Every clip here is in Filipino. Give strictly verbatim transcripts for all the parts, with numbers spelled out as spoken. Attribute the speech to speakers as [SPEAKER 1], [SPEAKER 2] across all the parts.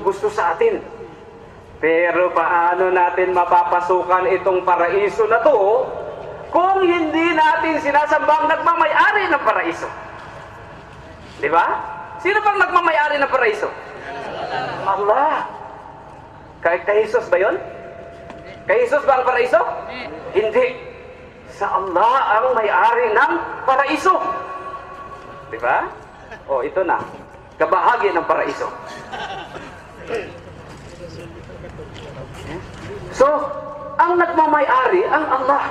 [SPEAKER 1] gusto sa atin. Pero paano natin mapapasukan itong paraiso na to kung hindi natin sinasambang nagmamay-ari ng paraiso? Di ba? Sino bang nagmamay-ari ng paraiso? Allah. Kay, kay Jesus ba yun? Kay Jesus ba ang paraiso? Hindi. Sa Allah ang may-ari ng paraiso. Di ba? O, ito na. Kabahagi ng paraiso. So, ang nagmamay-ari ang Allah.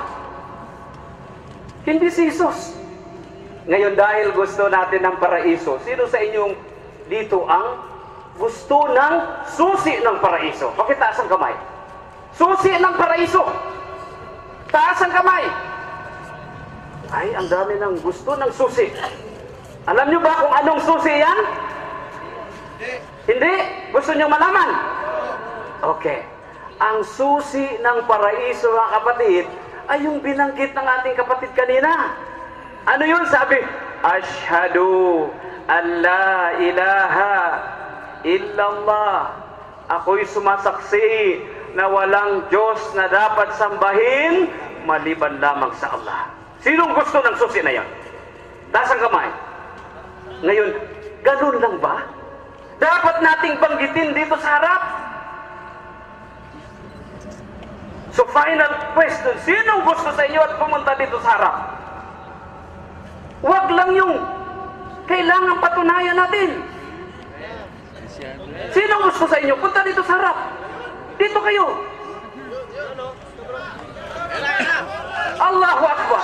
[SPEAKER 1] Hindi si Jesus. Ngayon, dahil gusto natin ng paraiso, sino sa inyong dito ang gusto ng susi ng paraiso? Pakitaas ang kamay. Susi ng paraiso. Taas ang kamay. Ay, ang dami ng gusto ng susi. Alam nyo ba kung anong susi yan? Hindi? Gusto nyo malaman? Okay. Ang susi ng paraiso, mga kapatid, ay yung binanggit ng ating kapatid kanina. Ano yun? Sabi, Ashhadu an la ilaha illallah. Ako'y sumasaksi na walang Diyos na dapat sambahin maliban lamang sa Allah. Sinong gusto ng susi na yan? Taas ang kamay. Ngayon, ganun lang ba? Dapat nating banggitin dito sa harap? So final question, sinong gusto sa inyo at pumunta dito sa harap? Huwag lang yung kailangan patunayan natin. Sinong gusto sa inyo? Punta dito sa harap. Dito kayo. Allahu Akbar.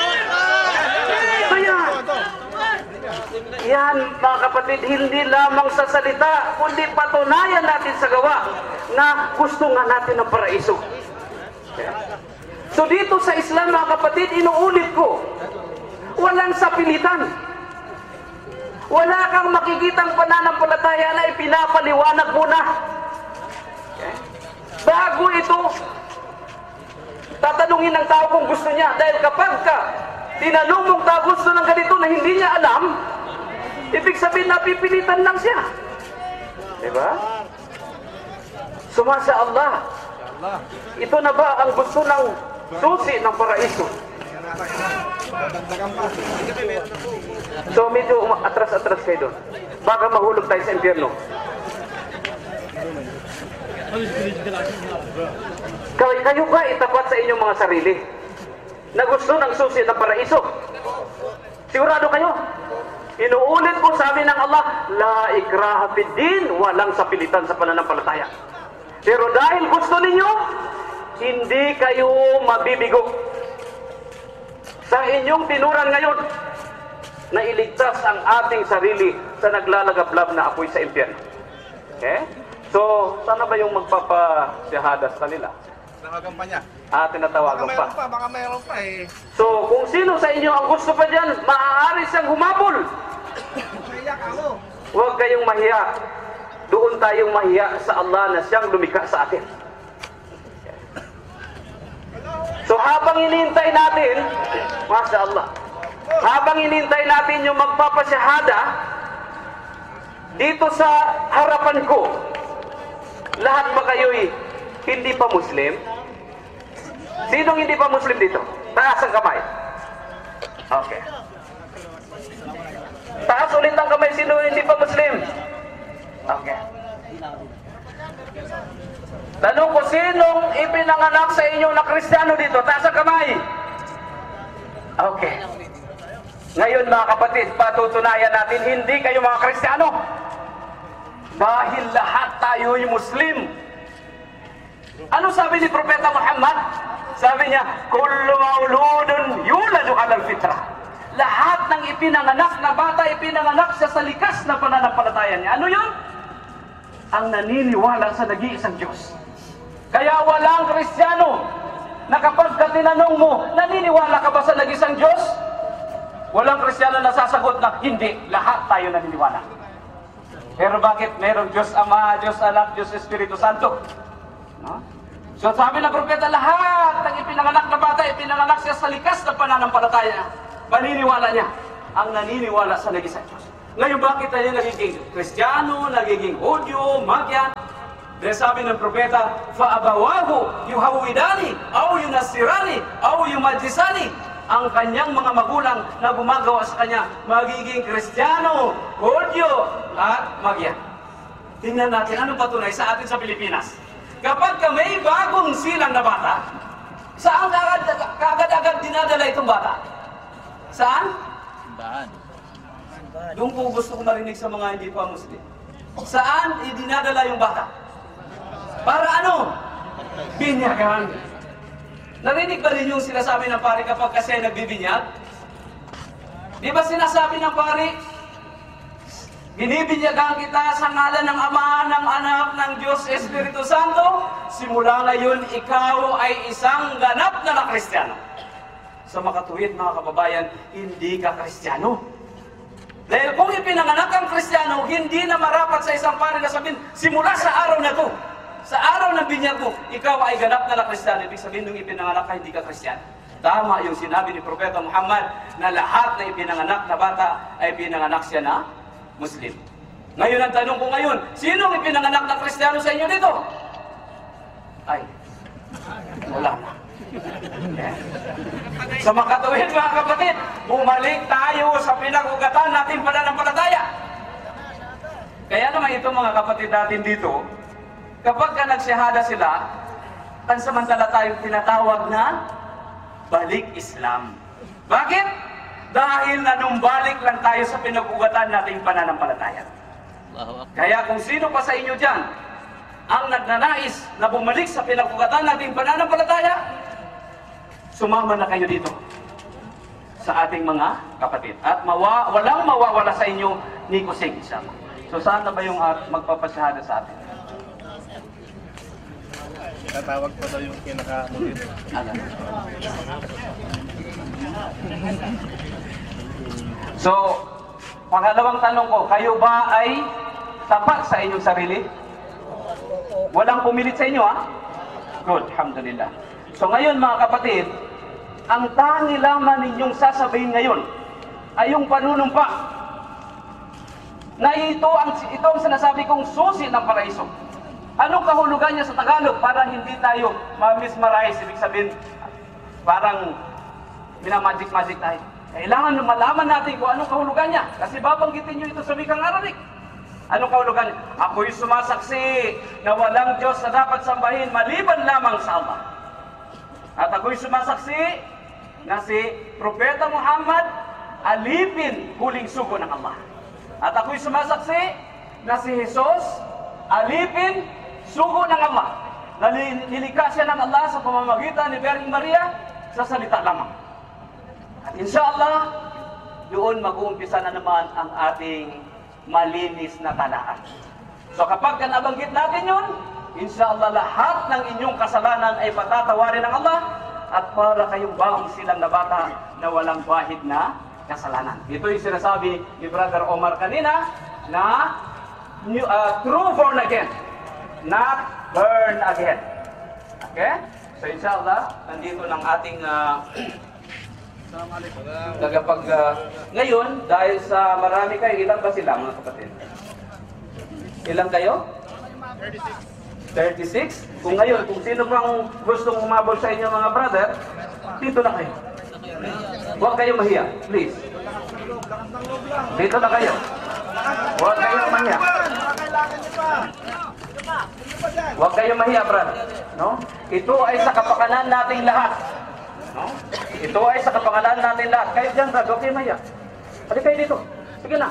[SPEAKER 1] Ayan. Yan, mga kapatid, hindi lamang sa salita, kundi patunayan natin sa gawa na gusto nga natin ng paraiso. So dito sa Islam, mga kapatid, inuulit ko, walang sapilitan. Wala kang makikitang pananampalataya na ipinapaliwanag mo na. Bago ito, tatanungin ng tao kung gusto niya. Dahil kapag ka tinanong mong tao gusto ng ganito na hindi niya alam, ibig sabihin napipilitan lang siya. Diba? Sumasa Allah. Ito na ba ang gusto ng susi ng paraiso? So medyo atras-atras kayo doon. Baka mahulog tayo sa impyerno. Kayo, kayo ba itapat sa inyong mga sarili na gusto ng susi ng paraiso? Sigurado kayo? Inuulit ko, sabi ng Allah, la ikraha fid din, walang sapilitan sa pananampalataya. Pero dahil gusto ninyo, hindi kayo mabibigo sa inyong tinuran ngayon na iligtas ang ating sarili sa naglalagablab na apoy sa impyerno. Okay? So, sana ba yung magpapasyahadas kanila?
[SPEAKER 2] Nakagampanya.
[SPEAKER 1] Ah, tinatawagan
[SPEAKER 2] Baka
[SPEAKER 1] pa.
[SPEAKER 2] mayroon pa, baka mayroon pa eh.
[SPEAKER 1] So, kung sino sa inyo ang gusto pa dyan, maaari siyang humabol.
[SPEAKER 2] Mahiyak ako.
[SPEAKER 1] Huwag kayong mahiya. Doon tayong mahiya sa Allah na siyang lumikha sa atin. So, habang hinihintay natin, Masya Allah, habang hinihintay natin yung magpapasyahada, dito sa harapan ko, lahat ba kayo'y hindi pa Muslim? Sinong hindi pa Muslim dito? Taas ang kamay. Okay. Taas ulit ang kamay, sino hindi pa Muslim? Okay. Tanong ko, sinong ipinanganak sa inyo na Kristiyano dito? Taas ang kamay. Okay. Ngayon mga kapatid, patutunayan natin, hindi kayo mga Kristiyano. Dahil lahat tayo'y Muslim. Ano sabi ni Propeta Muhammad? Sabi niya, kullu mauludun yuladu alal fitrah. Lahat ng ipinanganak na bata, ipinanganak siya sa likas na pananampalataya niya. Ano yun? Ang naniniwala sa nag-iisang Diyos. Kaya walang Kristiyano na kapag ka tinanong mo, naniniwala ka ba sa nag-iisang Diyos? Walang Kristiyano na sasagot na, hindi, lahat tayo naniniwala. Pero bakit merong Diyos Ama, Diyos Anak, Diyos Espiritu Santo? No? So sabi ng propeta, lahat ng ipinanganak na bata, ipinanganak siya sa likas na pananampalataya. Maniniwala niya ang naniniwala sa nag-iisang Diyos. Ngayon, bakit tayo nagiging Kristiyano, nagiging Hudyo, Magyan? Dahil sabi ng propeta, فَأَبَوَاهُ يُهَوِّدَانِ أَوْ يُنَسِّرَانِ أَوْ يُمَجِّسَانِ. Ang kanyang mga magulang na gumagawa sa kanya, magiging Kristiyano, Hudyo, at Magyan. Tingnan natin, anong patunay sa atin sa Pilipinas? Kapag ka may bagong silang na bata, saan kaagad-agad dinadala itong bata? Saan?
[SPEAKER 3] Simbahan.
[SPEAKER 1] Doon po gusto ko marinig sa mga hindi pa Muslim. Saan idinadala yung bata? Para ano? Binyagan. Narinig ba rin yung sinasabi ng pari kapag kasi nagbibinyag? Di ba sinasabi ng pari, binibinyagan kita sa ngalan ng Ama, ng Anak, ng Diyos, Espiritu Santo. Simula ngayon, ikaw ay isang ganap na na Kristiyano. Sa makatuwid, mga kababayan, hindi ka Kristiyano. Dahil kung ipinanganak kang Kristiyano, hindi na marapat sa isang pari na sabihin, simula sa araw na to, sa araw ng binyag mo, ikaw ay ganap na na Kristiyano. Ibig sabihin, nung ipinanganak ka, hindi ka Kristiyano. Tama yung sinabi ni Propeta Muhammad na lahat na ipinanganak na bata ay pinanganak siya na Muslim. Ngayon ang tanong ko ngayon, sinong ipinanganak na Kristiyano sa inyo dito? Ay, wala na. Yeah. Sa makatuwid, mga kapatid, bumalik tayo sa pinag-ugatan natin pananampalataya. Kaya naman ito, mga kapatid natin dito, kapag ka nagsihada sila, pansamantala tayong tinatawag na balik Islam. Bakit? Dahil nanumbalik lang tayo sa pinag-ugatan nating pananampalataya. Kaya kung sino pa sa inyo dyan ang nagnanais na bumalik sa pinag-ugatan nating pananampalataya, sumama na kayo dito sa ating mga kapatid. At mawa, walang mawawala sa inyo ni Kusig Isama. So saan na ba yung uh, magpapasyahada sa atin?
[SPEAKER 2] Tatawag pa daw yung kinaka-ano dito.
[SPEAKER 1] Alam. So, pangalawang tanong ko, kayo ba ay tapat sa inyong sarili? Walang pumilit sa inyo, ha? Good, alhamdulillah. So ngayon, mga kapatid, ang tangi lamang ninyong sasabihin ngayon ay yung panunumpa na ito ang, ito ang sinasabi kong susi ng paraiso. Anong kahulugan niya sa Tagalog para hindi tayo ma-mismarize? Ibig sabihin, parang minamagic-magic tayo. Kailangan malaman natin kung anong kahulugan niya. Kasi babanggitin niyo ito sa wikang Arabic. Anong kahulugan niya? Ako'y sumasaksi na walang Diyos na dapat sambahin maliban lamang sa Allah. At ako'y sumasaksi na si Propeta Muhammad alipin huling sugo ng Allah. At ako'y sumasaksi na si Jesus alipin sugo ng Allah. Na nilikha siya ng Allah sa pamamagitan ni Birheng Maria sa salita lamang. At inshallah, doon mag-uumpisa na naman ang ating malinis na talaan. So kapag nabanggit natin yun, inshallah lahat ng inyong kasalanan ay patatawarin ng Allah at para kayong bagong silang na bata na walang bahid na kasalanan. Ito yung sinasabi ni Brother Omar kanina na new, uh, true born again, not burn again. Okay? So inshallah, nandito ng ating uh, Nagapag, uh, ngayon, dahil sa marami kayo, ilan ba sila mga kapatid? Ilan kayo? thirty-six? Kung ngayon, kung sino bang gustong umabol sa inyo mga brother, dito na kayo. Huwag kayo mahiya, please. Dito na kayo. Huwag kayo mahiya. Huwag kayo mahiya, brother. No? Ito ay sa kapakanan nating lahat. No? Ito ay sa kapangalan natin lahat. Kayo dyan, Brad, okay maya. Pali kayo dito. Sige na.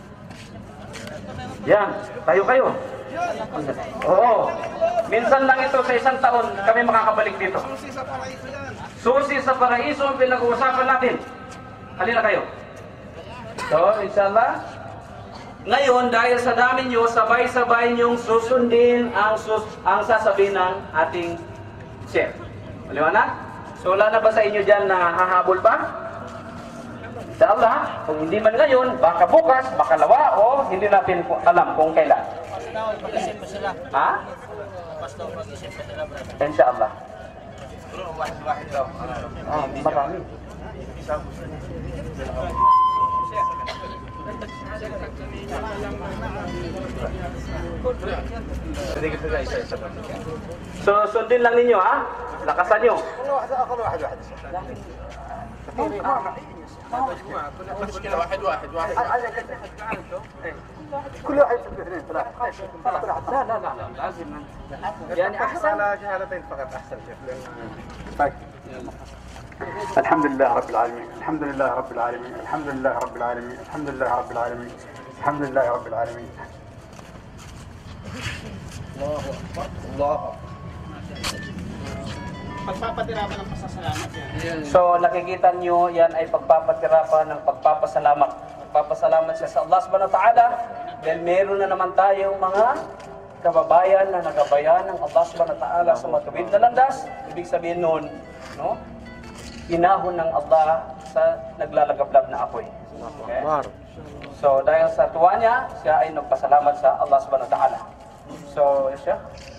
[SPEAKER 1] Yan, tayo kayo. Oo. Minsan lang ito sa isang taon kami makakabalik dito.
[SPEAKER 2] Susi sa paraiso yan.
[SPEAKER 1] Susi sa paraiso ang pinag-uusapan natin. Halina kayo. So, inshallah. Ngayon, dahil sa dami nyo, sabay-sabay nyong susundin ang, sus ang sasabihin ng ating chef. Maliwanag? So wala na ba sa inyo dyan na hahabol pa? Inshallah, kung hindi man ngayon, baka bukas, baka lawa, o hindi natin alam kung kailan.
[SPEAKER 3] Pastor, mag-isip pa sila.
[SPEAKER 1] Ha?
[SPEAKER 3] Pastor, mag-isip pa sila, brother.
[SPEAKER 1] Inshallah.
[SPEAKER 2] Bro, wahid-wahid daw.
[SPEAKER 1] Ah, marami. So, sundin lang ninyo ha. Lakasan nyo.
[SPEAKER 2] مشكلة واحد واحد واحد
[SPEAKER 1] كل واحد اثنين ثلاثة لا لا لا لازم يعني احسن
[SPEAKER 2] على شهادتين فقط أحسن شيخ
[SPEAKER 4] طيب. الحمد لله رب العالمين الحمد لله رب العالمين الحمد لله رب العالمين الحمد لله رب العالمين الحمد لله رب العالمين
[SPEAKER 2] الله أكبر الله
[SPEAKER 3] Pagpapatirapan ng pasasalamat yan.
[SPEAKER 1] So nakikita nyo, yan ay pagpapatirapan ng pagpapasalamat. Pagpapasalamat siya sa Allah subhanahu wa ta'ala dahil meron na naman tayong mga kababayan na nagabayan ng Allah subhanahu wa ta'ala sa matawid na landas. Ibig sabihin nun, no? Inahon ng Allah sa naglalagablab na apoy. Okay? So dahil sa tuwa niya, siya ay nagpasalamat sa Allah subhanahu wa ta'ala. So, siya.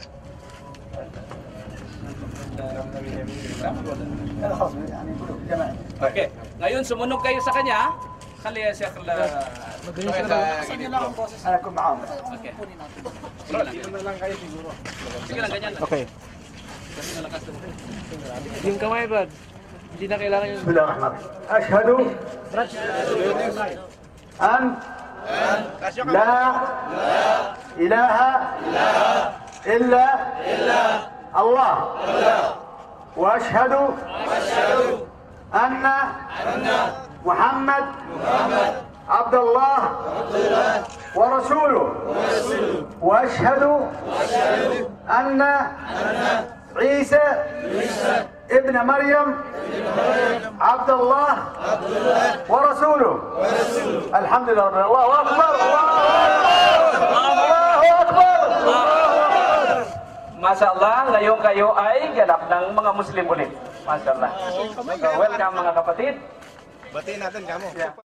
[SPEAKER 1] Okay. Ngayon sumunod kayo sa kanya. Kali ya Sheikh la.
[SPEAKER 4] أنا أكون معاهم.
[SPEAKER 1] Okay. Sige lang ganyan lang.
[SPEAKER 2] Okay.
[SPEAKER 3] Yung kamay, Brad. Hindi na kailangan yung...
[SPEAKER 4] بسم الله الرحمن الرحيم أشهد أن لا إله إلا الله وأشهد أن محمد عبد الله ورسوله وأشهد أن عيسى ابن مريم عبد الله ورسوله الحمد لله رب العالمين. الله أكبر الله أكبر.
[SPEAKER 1] Masya Allah, ngayon kayo ay ganap ng mga Muslim ulit. Masya Allah. So, welcome mga kapatid.
[SPEAKER 2] Batiin natin kamu.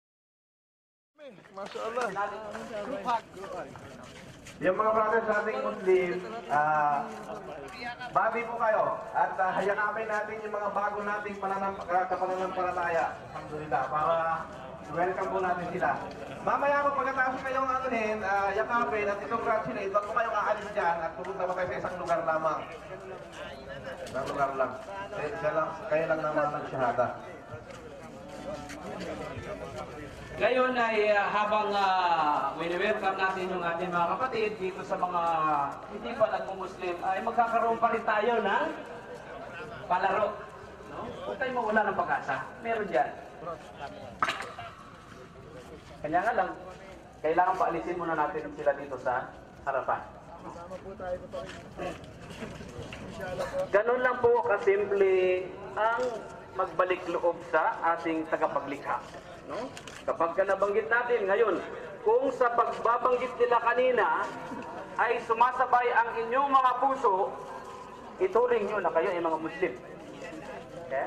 [SPEAKER 4] Yung mga brothers nating Muslim, ah, babi po kayo at uh, hayakapin natin yung mga bago nating pananam, kapananampalataya. Alhamdulillah, para welcome po natin sila. Mamaya po pagkatapos kayong anuhin, uh, yakapin at i-congratulate, wag po kayong aalis dyan at pupunta po kayo sa isang lugar lamang. Isang lugar lang. Eh, siya lang, kayo lang naman ng syahada.
[SPEAKER 1] Ngayon ay uh, habang uh, wini-welcome natin yung ating mga kapatid dito sa mga hindi pa nagmo-Muslim, ay magkakaroon pa rin tayo ng palaro. No? Huwag tayo mawala ng pag-asa. Meron dyan. Kanya nga lang, kailangan paalisin muna natin sila dito sa harapan. Ganun lang po kasimple ang magbalik loob sa ating tagapaglikha. No? Kapag ka nabanggit natin ngayon, kung sa pagbabanggit nila kanina ay sumasabay ang inyong mga puso, ituring nyo na kayo ay mga Muslim. Okay?